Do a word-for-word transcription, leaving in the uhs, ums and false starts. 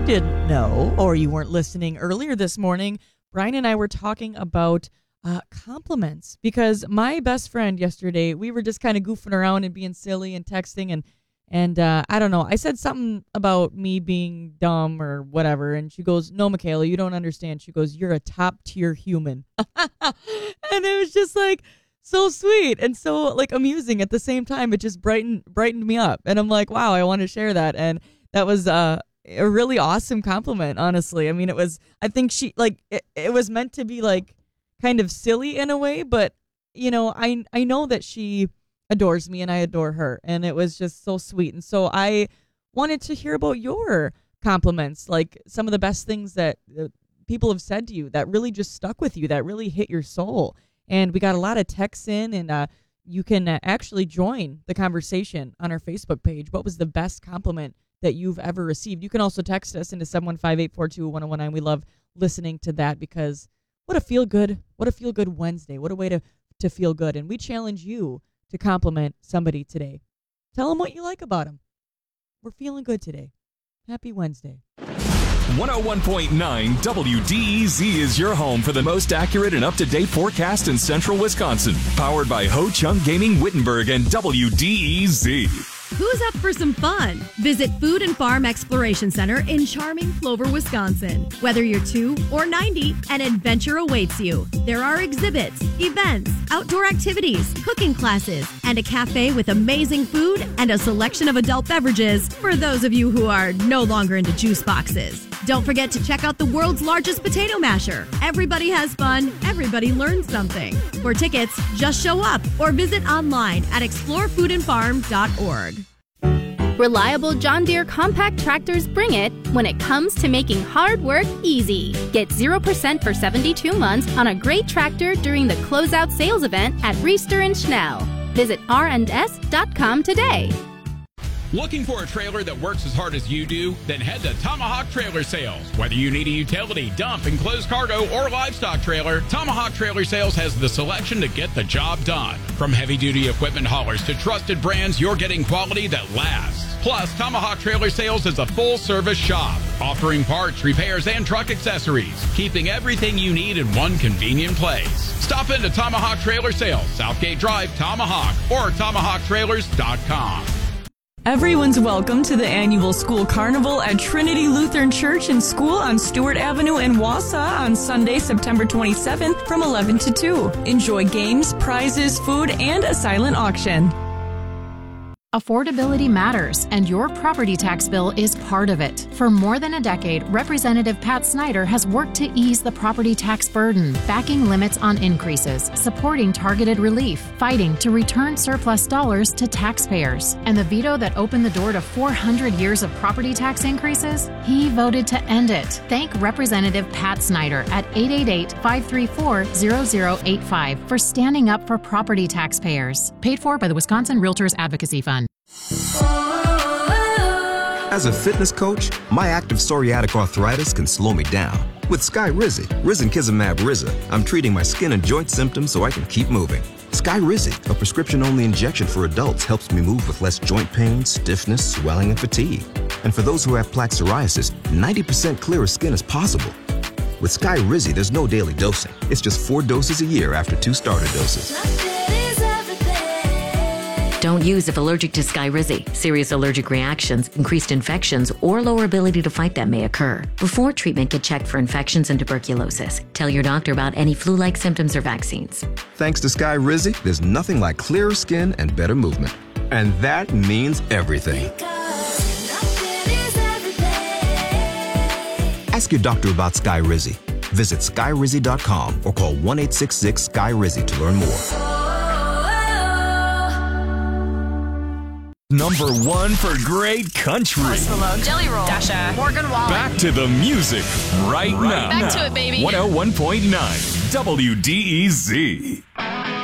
didn't know, or you weren't listening earlier this morning, Brian and I were talking about uh, compliments, because my best friend yesterday, we were just kind of goofing around and being silly and texting, and and uh, I don't know, I said something about me being dumb or whatever, and she goes, "No, Michaela, you don't understand." She goes, "You're a top tier human." And it was just like so sweet and so like amusing at the same time. It just brightened brightened me up, and I'm like, wow, I want to share that. And that was uh, a really awesome compliment, honestly. I mean, it was, I think she like it, it was meant to be like kind of silly in a way, but you know, I I know that she adores me and I adore her, and it was just so sweet. And so I wanted to hear about your compliments, like some of the best things that uh, people have said to you that really just stuck with you, that really hit your soul. And we got a lot of texts in, and uh, you can uh, actually join the conversation on our Facebook page. What was the best compliment that you've ever received? You can also text us into seven one five, eight four two, one oh one nine. We love listening to that, because what a feel good, what a feel good Wednesday. What a way to, to feel good. And we challenge you to compliment somebody today. Tell them what you like about them. We're feeling good today. Happy Wednesday. one oh one point nine W D E Z is your home for the most accurate and up-to-date forecast in central Wisconsin. Powered by Ho Chung Gaming Wittenberg and W D E Z. Who's up for some fun? Visit Food and Farm Exploration Center in charming Plover, Wisconsin. Whether you're two or ninety, an adventure awaits you. There are exhibits, events, outdoor activities, cooking classes, and a cafe with amazing food and a selection of adult beverages for those of you who are no longer into juice boxes. Don't forget to check out the world's largest potato masher. Everybody has fun. Everybody learns something. For tickets, just show up or visit online at explore food and farm dot org. Reliable John Deere compact tractors bring it when it comes to making hard work easy. Get zero percent for seventy-two months on a great tractor during the closeout sales event at Reister and Schnell. Visit r and s dot com today. Looking for a trailer that works as hard as you do? Then head to Tomahawk Trailer Sales. Whether you need a utility, dump, enclosed cargo, or livestock trailer, Tomahawk Trailer Sales has the selection to get the job done. From heavy-duty equipment haulers to trusted brands, you're getting quality that lasts. Plus, Tomahawk Trailer Sales is a full-service shop, offering parts, repairs, and truck accessories, keeping everything you need in one convenient place. Stop into Tomahawk Trailer Sales, Southgate Drive, Tomahawk, or tomahawk trailers dot com. Everyone's welcome to the annual school carnival at Trinity Lutheran Church and School on Stewart Avenue in Wausau on Sunday, September twenty-seventh from eleven to two. Enjoy games, prizes, food, and a silent auction. Affordability matters, and your property tax bill is part of it. For more than a decade, Representative Pat Snyder has worked to ease the property tax burden, backing limits on increases, supporting targeted relief, fighting to return surplus dollars to taxpayers. And the veto that opened the door to four hundred years of property tax increases? He voted to end it. Thank Representative Pat Snyder at eight eight eight, five three four, zero zero eight five for standing up for property taxpayers. Paid for by the Wisconsin Realtors Advocacy Fund. As a fitness coach, my active psoriatic arthritis can slow me down. With Skyrizi, Risankizumab Riza, I'm treating my skin and joint symptoms so I can keep moving. Skyrizi, a prescription-only injection for adults, helps me move with less joint pain, stiffness, swelling, and fatigue. And for those who have plaque psoriasis, ninety percent clearer skin is possible. With Skyrizi, there's no daily dosing. It's just four doses a year after two starter doses. Don't use if allergic to Skyrizi. Serious allergic reactions, increased infections, or lower ability to fight them may occur. Before treatment, get checked for infections and tuberculosis. Tell your doctor about any flu-like symptoms or vaccines. Thanks to Skyrizi, there's nothing like clearer skin and better movement. And that means everything. Ask your doctor about Skyrizi. Visit skyrizi dot com or call one eight six six, S K Y R I Z I to learn more. Number one for great country. Jelly Roll, Dasha, Morgan Wallen. Back to the music right, right now. Back to it, baby. one oh one point nine W D E Z.